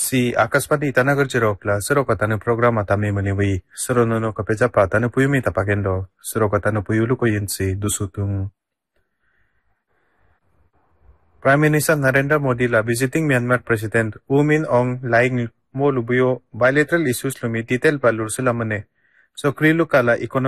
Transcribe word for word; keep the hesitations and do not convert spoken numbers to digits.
Si akaspati tanah kerja rokla, sero katanya program atame meniwi, sero nono kapeja pa tanah puyu mi tapakendo, sero katanya puyu lu koyensi dusutung. Prime Minister Narendra Modi la visiting Myanmar President U Min Aung Hlaing mo lubuyo bilateral issues lumi detail palur sila mane. So krilu kala economic